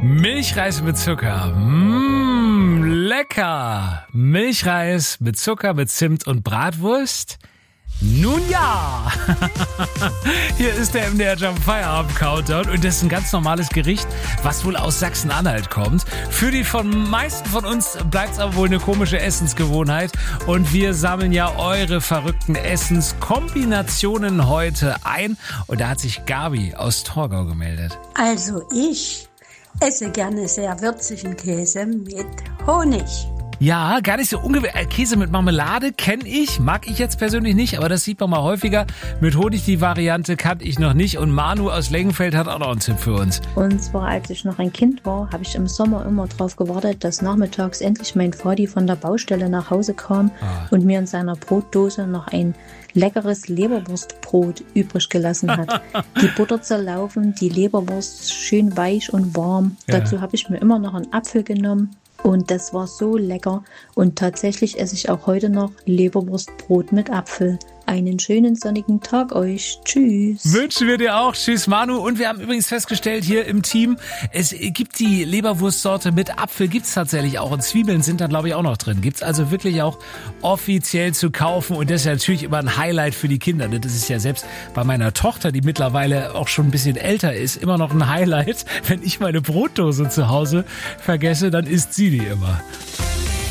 Milchreis mit Zucker. Lecker. Milchreis mit Zucker, mit Zimt und Bratwurst. Nun ja. Hier ist der MDR Jump Feierabend Countdown und das ist ein ganz normales Gericht, was wohl aus Sachsen-Anhalt kommt. Für die meisten von uns bleibt es aber wohl eine komische Essensgewohnheit und wir sammeln ja eure verrückten Essenskombinationen heute ein und da hat sich Gabi aus Torgau gemeldet. Also ich esse gerne sehr würzigen Käse mit Honig. Ja, gar nicht so ungewöhnlich. Käse mit Marmelade kenne ich, mag ich jetzt persönlich nicht, aber das sieht man mal häufiger. Mit Honig die Variante kannte ich noch nicht und Manu aus Lengenfeld hat auch noch einen Tipp für uns. Und zwar, als ich noch ein Kind war, habe ich im Sommer immer drauf gewartet, dass nachmittags endlich mein Vati von der Baustelle nach Hause kam und mir in seiner Brotdose noch ein leckeres Leberwurstbrot übrig gelassen hat. Die Butter zerlaufen, die Leberwurst schön weich und warm. Ja. Dazu habe ich mir immer noch einen Apfel genommen. Und das war so lecker. Und tatsächlich esse ich auch heute noch Leberwurstbrot mit Apfel. Einen schönen sonnigen Tag euch. Tschüss. Wünschen wir dir auch. Tschüss, Manu. Und wir haben übrigens festgestellt hier im Team, es gibt die Leberwurstsorte mit Apfel, gibt's tatsächlich auch. Und Zwiebeln sind da, glaube ich, auch noch drin. Gibt's also wirklich auch offiziell zu kaufen. Und das ist ja natürlich immer ein Highlight für die Kinder. Das ist ja selbst bei meiner Tochter, die mittlerweile auch schon ein bisschen älter ist, immer noch ein Highlight. Wenn ich meine Brotdose zu Hause vergesse, dann isst sie die immer.